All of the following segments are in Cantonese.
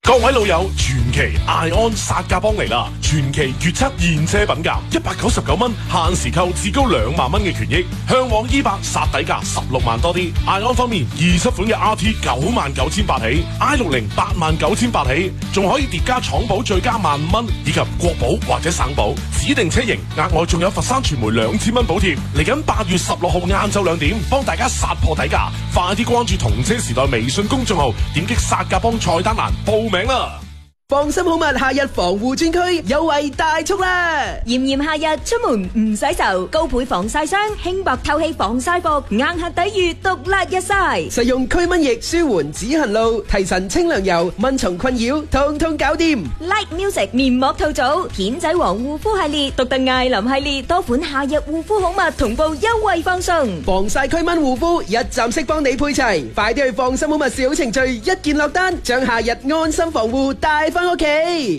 各位老友，傳奇艾安殺價幫嚟啦！傳奇決測現車品價199蚊，限時購至高2萬蚊嘅權益，向往E8殺底價16萬多啲。艾安方面，27款嘅 RT 99,800起，i60 89,800起，仲可以疊加廠保最加15,000蚊，以及國保或者省保指定車型，額外仲有佛山傳媒2000蚊補貼。嚟緊8月16號晏晝2點，幫大家殺破底價，快啲關注同車時代微信公眾號，點擊殺價幫菜單欄報名啦！ 放心好物夏日防護專區優惠大促啦！ 炎炎夏日出門唔洗愁，高倍防曬霜、輕薄透氣防曬服，硬核抵禦毒辣日曬。 實用驅蚊液舒緩止痕露，提神清涼油，蚊蟲困擾通通搞掂。 Light Music 面膜套組、片仔癀護膚系列、獨特艾琳系列多款夏日護膚好物同步優惠放送， 防曬驅蚊護膚一站式幫你配齊，快啲去放心好物小程序一鍵落單，將夏日安心防護帶翻屋企。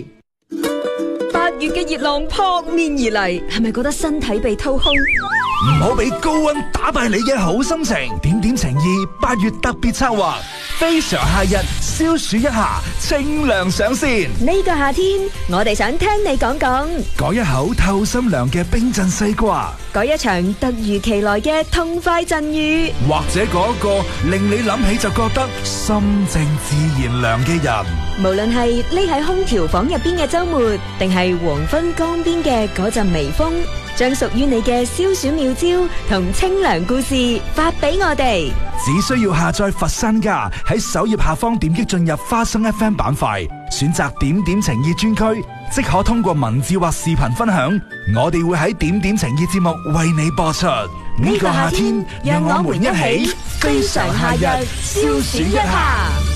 8月嘅熱浪撲面而嚟，係咪覺得身體被掏空？ 唔好俾高溫打敗你嘅好心情。點點情意8月特別策劃，非常夏日消暑一下，清涼上線。 呢個夏天，我哋想聽你講講， 改一口透心涼嘅冰鎮西瓜， 改一場突如其來嘅痛快陣雨， 或者嗰個令你諗起就覺得心靜自然涼嘅人。 無論係匿喺空調房入邊嘅周末，定係黃昏江邊嘅嗰陣微風，將屬於你嘅消暑妙招同清涼故事發俾我哋。 只需要下載佛山家，喺首頁下方點擊進入花生 FM 板塊，選擇點點情意專區，即可通過文字或視頻分享。我哋會喺點點情意節目為你播出。呢個夏天，讓我們一起非常夏日消暑一下。